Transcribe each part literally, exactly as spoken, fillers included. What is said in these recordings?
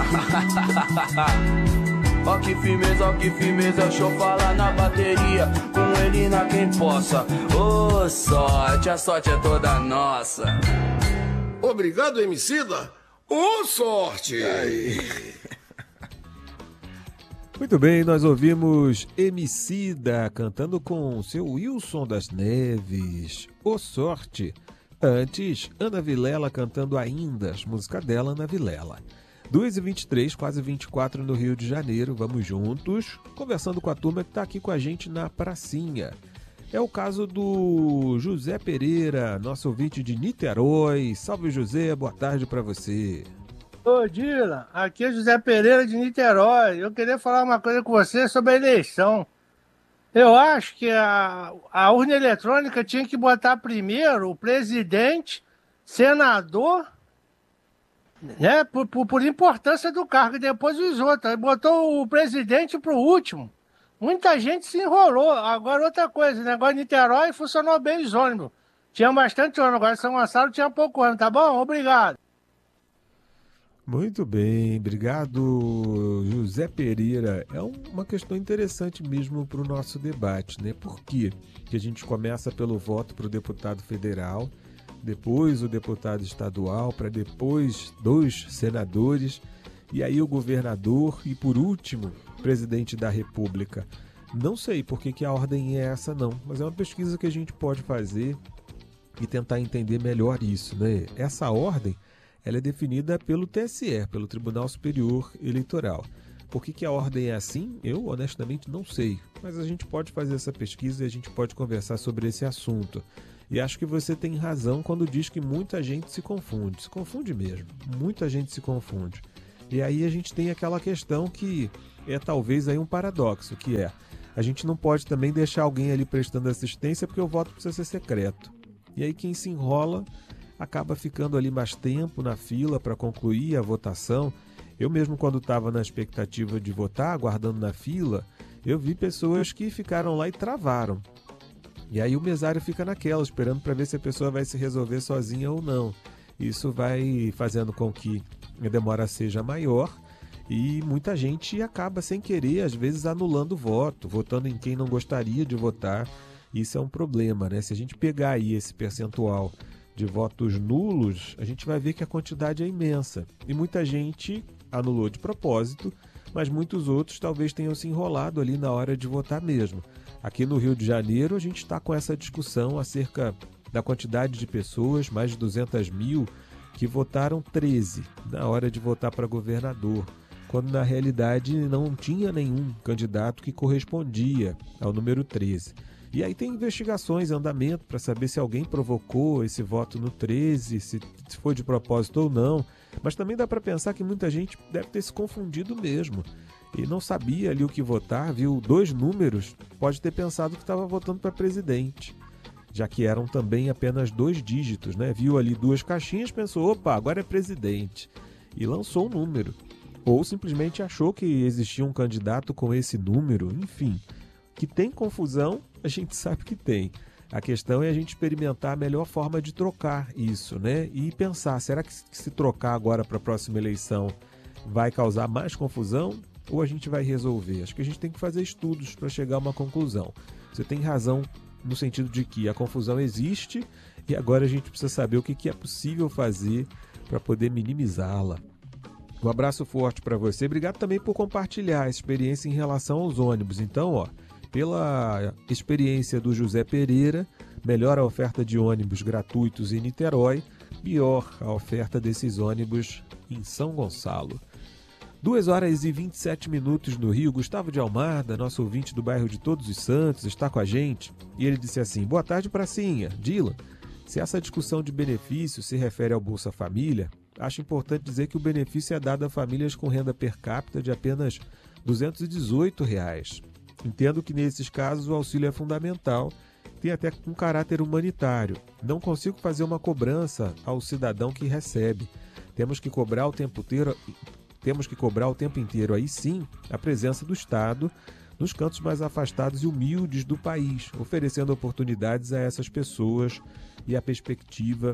Ó que firmeza, ó que firmeza, deixa eu falar na bateria. Com ele na quem possa. Ô oh, sorte, a sorte é toda nossa. Obrigado, Emicida. Ô sorte! Aí. Muito bem, nós ouvimos Emicida cantando com o seu Wilson das Neves, Ô Sorte. Antes, Ana Vilela cantando Ainda, música dela, Ana Vilela. duas e vinte e três, quase vinte e quatro no Rio de Janeiro, vamos juntos, conversando com a turma que está aqui com a gente na pracinha. É o caso do José Pereira, nosso ouvinte de Niterói. Salve, José, boa tarde para você. Ô, Dylan, aqui é José Pereira de Niterói. Eu queria falar uma coisa com você sobre a eleição. Eu acho que a, a urna eletrônica tinha que botar primeiro o presidente, senador, né, por, por, por importância do cargo, e depois os outros. Aí botou o presidente pro último. Muita gente se enrolou. Agora, outra coisa, o negócio de Niterói funcionou bem os ônibus. Tinha bastante ônibus, agora São Gonçalo tinha pouco ônibus, tá bom? Obrigado. Muito bem, obrigado, José Pereira. É uma questão interessante mesmo para o nosso debate, né? Por quê? Que a gente começa pelo voto para o deputado federal, depois o deputado estadual, para depois dois senadores, e aí o governador e, por último, presidente da República. Não sei por que, que a ordem é essa, não, mas é uma pesquisa que a gente pode fazer e tentar entender melhor isso, né? Essa ordem, ela é definida pelo T S E, pelo Tribunal Superior Eleitoral. Por que, que a ordem é assim? Eu, honestamente, não sei. Mas a gente pode fazer essa pesquisa e a gente pode conversar sobre esse assunto. E acho que você tem razão quando diz que muita gente se confunde. Se confunde mesmo. Muita gente se confunde. E aí a gente tem aquela questão que é talvez aí um paradoxo, que é: a gente não pode também deixar alguém ali prestando assistência porque o voto precisa ser secreto. E aí quem se enrola acaba ficando ali mais tempo na fila para concluir a votação. Eu mesmo, quando estava na expectativa de votar, aguardando na fila, eu vi pessoas que ficaram lá e travaram. E aí o mesário fica naquela, esperando para ver se a pessoa vai se resolver sozinha ou não. Isso vai fazendo com que a demora seja maior e muita gente acaba sem querer, às vezes, anulando o voto, votando em quem não gostaria de votar. Isso é um problema, né? Se a gente pegar aí esse percentual de votos nulos, a gente vai ver que a quantidade é imensa. E muita gente anulou de propósito, mas muitos outros talvez tenham se enrolado ali na hora de votar mesmo. Aqui no Rio de Janeiro, a gente está com essa discussão acerca da quantidade de pessoas, mais de duzentas mil, que votaram treze na hora de votar para governador, quando na realidade não tinha nenhum candidato que correspondia ao número treze. E aí tem investigações em andamento para saber se alguém provocou esse voto no treze, se, se foi de propósito ou não. Mas também dá para pensar que muita gente deve ter se confundido mesmo. E não sabia ali o que votar, viu dois números, pode ter pensado que estava votando para presidente. Já que eram também apenas dois dígitos, né? Viu ali duas caixinhas, pensou, opa, agora é presidente. E lançou um número. Ou simplesmente achou que existia um candidato com esse número, enfim. Que tem confusão, a gente sabe que tem. A questão é a gente experimentar a melhor forma de trocar isso, né? E pensar, será que se trocar agora para a próxima eleição vai causar mais confusão ou a gente vai resolver? Acho que a gente tem que fazer estudos para chegar a uma conclusão. Você tem razão no sentido de que a confusão existe e agora a gente precisa saber o que é possível fazer para poder minimizá-la. Um abraço forte para você. Obrigado também por compartilhar a experiência em relação aos ônibus. Então, ó, pela experiência do José Pereira, melhor a oferta de ônibus gratuitos em Niterói, pior a oferta desses ônibus em São Gonçalo. duas horas e vinte e sete minutos no Rio. Gustavo de Almada, nosso ouvinte do bairro de Todos os Santos, está com a gente. E ele disse assim: boa tarde, pracinha. Dylan, se essa discussão de benefício se refere ao Bolsa Família, acho importante dizer que o benefício é dado a famílias com renda per capita de apenas duzentos e dezoito reais. Entendo que nesses casos o auxílio é fundamental, tem até um caráter humanitário. Não consigo fazer uma cobrança ao cidadão que recebe. Temos que cobrar o tempo inteiro, temos que cobrar o tempo inteiro, aí sim, a presença do Estado nos cantos mais afastados e humildes do país, oferecendo oportunidades a essas pessoas e a perspectiva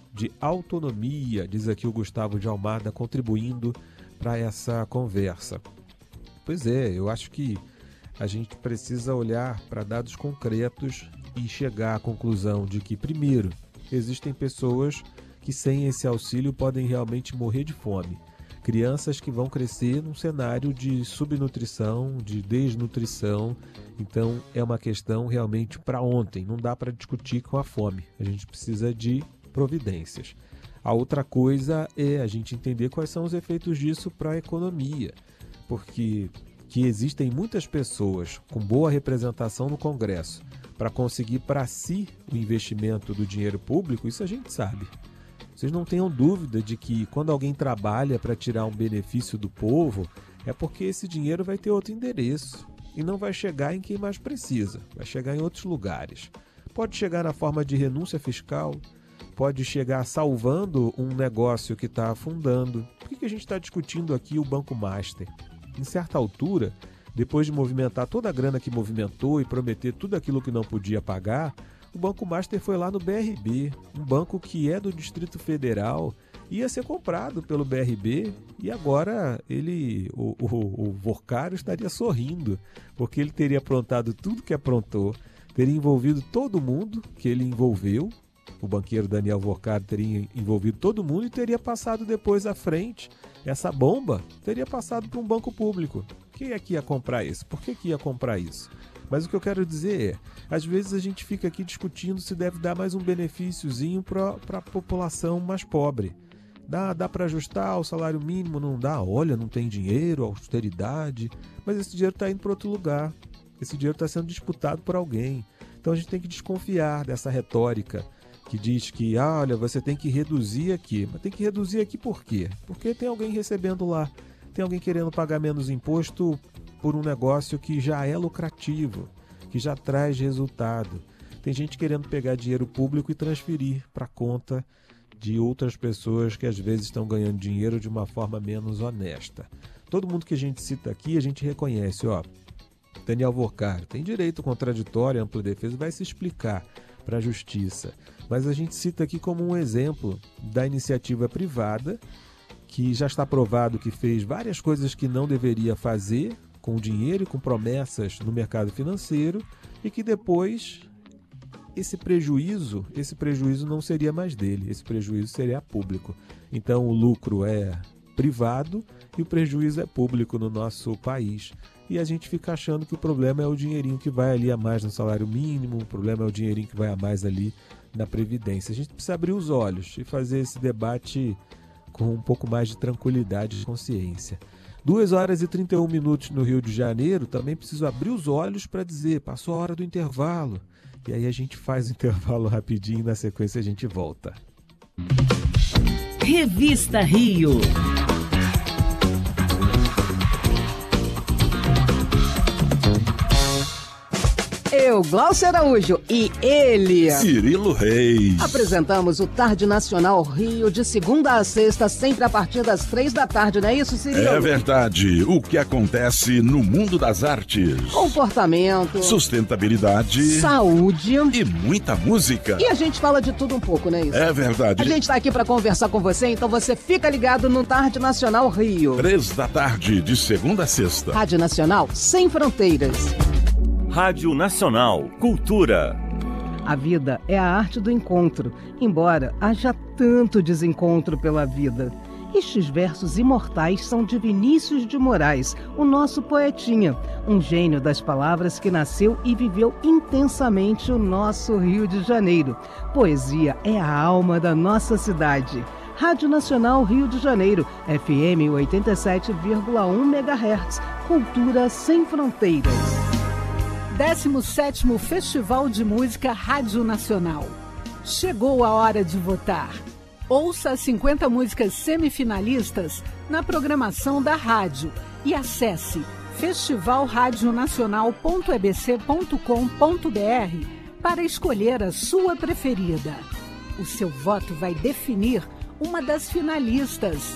de autonomia, diz aqui o Gustavo de Almada, contribuindo para essa conversa. Pois é, eu acho que a gente precisa olhar para dados concretos e chegar à conclusão de que, primeiro, existem pessoas que sem esse auxílio podem realmente morrer de fome. Crianças que vão crescer num cenário de subnutrição, de desnutrição. Então é uma questão realmente para ontem, não dá para discutir com a fome. A gente precisa de providências. A outra coisa é a gente entender quais são os efeitos disso para a economia, porque que existem muitas pessoas com boa representação no Congresso para conseguir para si o investimento do dinheiro público, isso a gente sabe. Vocês não tenham dúvida de que quando alguém trabalha para tirar um benefício do povo, é porque esse dinheiro vai ter outro endereço e não vai chegar em quem mais precisa, vai chegar em outros lugares. Pode chegar na forma de renúncia fiscal, pode chegar salvando um negócio que está afundando. Por que que a gente está discutindo aqui o Banco Master? Em certa altura, depois de movimentar toda a grana que movimentou e prometer tudo aquilo que não podia pagar, o Banco Master foi lá no B R B, um banco que é do Distrito Federal, ia ser comprado pelo B R B e agora ele, o, o, o Vorcário estaria sorrindo, porque ele teria aprontado tudo que aprontou, teria envolvido todo mundo que ele envolveu, o banqueiro Daniel Vorcário teria envolvido todo mundo e teria passado depois à frente, essa bomba teria passado para um banco público. Quem é que ia comprar isso? Por que que ia comprar isso? Mas o que eu quero dizer é, às vezes a gente fica aqui discutindo se deve dar mais um benefíciozinho para a população mais pobre. Dá, dá para ajustar o salário mínimo? Não dá? Olha, não tem dinheiro, austeridade. Mas esse dinheiro está indo para outro lugar. Esse dinheiro está sendo disputado por alguém. Então a gente tem que desconfiar dessa retórica que diz que, ah, olha, você tem que reduzir aqui. Mas tem que reduzir aqui por quê? Porque tem alguém recebendo lá. Tem alguém querendo pagar menos imposto por um negócio que já é lucrativo, que já traz resultado. Tem gente querendo pegar dinheiro público e transferir para a conta de outras pessoas que às vezes estão ganhando dinheiro de uma forma menos honesta. Todo mundo que a gente cita aqui, a gente reconhece, ó, Daniel Vorcário tem direito contraditório, ampla defesa, vai se explicar para a justiça. Mas a gente cita aqui como um exemplo da iniciativa privada, que já está provado que fez várias coisas que não deveria fazer, com dinheiro e com promessas no mercado financeiro, e que depois esse prejuízo, esse prejuízo não seria mais dele, esse prejuízo seria público. Então o lucro é privado e o prejuízo é público no nosso país. E a gente fica achando que o problema é o dinheirinho que vai ali a mais no salário mínimo, o problema é o dinheirinho que vai a mais ali na Previdência. A gente precisa abrir os olhos e fazer esse debate com um pouco mais de tranquilidade e consciência. duas horas e trinta e um minutos no Rio de Janeiro, também preciso abrir os olhos para dizer, passou a hora do intervalo. E aí a gente faz o intervalo rapidinho e na sequência a gente volta. Revista Rio. Eu, Glaucio Araújo, e ele, Cirilo Reis. Apresentamos o Tarde Nacional Rio de segunda a sexta, sempre a partir das três da tarde, não é isso, Cirilo? É verdade. O que acontece no mundo das artes. Comportamento, sustentabilidade, saúde e muita música. E a gente fala de tudo um pouco, não é isso? É verdade. A gente tá aqui para conversar com você, então você fica ligado no Tarde Nacional Rio. Três da tarde, de segunda a sexta. Rádio Nacional sem fronteiras. Rádio Nacional Cultura. A vida é a arte do encontro, embora haja tanto desencontro pela vida. Estes versos imortais são de Vinícius de Moraes, o nosso poetinha, um gênio das palavras que nasceu e viveu intensamente o nosso Rio de Janeiro. Poesia é a alma da nossa cidade. Rádio Nacional Rio de Janeiro, F M oitenta e sete vírgula um megahertz, cultura sem fronteiras. décimo sétimo Festival de Música Rádio Nacional. Chegou a hora de votar. Ouça as cinquenta músicas semifinalistas na programação da rádio e acesse festival radio nacional ponto e b c ponto com ponto b r para escolher a sua preferida. O seu voto vai definir uma das finalistas.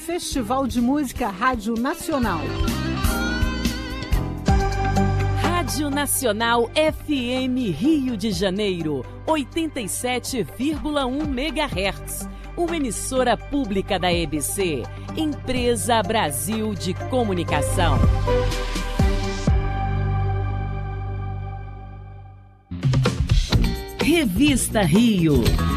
Festival de Música Rádio Nacional. Rádio Nacional F M Rio de Janeiro, oitenta e sete vírgula um megahertz. Uma emissora pública da E B C, Empresa Brasil de Comunicação. Revista Rio.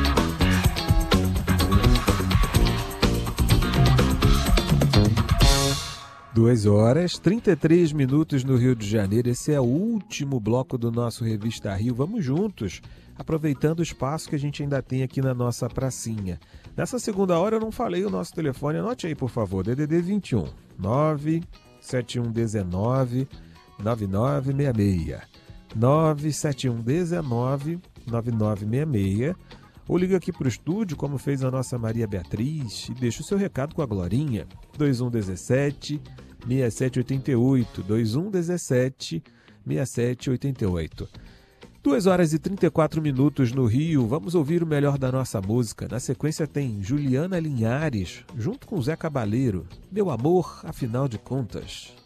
Duas horas, trinta e três minutos no Rio de Janeiro. Esse é o último bloco do nosso Revista Rio. Vamos juntos, aproveitando o espaço que a gente ainda tem aqui na nossa pracinha. Nessa segunda hora eu não falei o nosso telefone. Anote aí, por favor, D D D vinte e um, nove sete um um nove, nove nove seis seis. nove sete um um nove, nove nove seis seis. Ou liga aqui para o estúdio, como fez a nossa Maria Beatriz, e deixa o seu recado com a Glorinha. dois um um sete, seis sete oito oito, dois um um sete, seis sete oito oito. duas horas e trinta e quatro minutos no Rio. Vamos ouvir o melhor da nossa música. Na sequência tem Juliana Linhares, junto com Zé Cabaleiro. Meu amor, afinal de contas.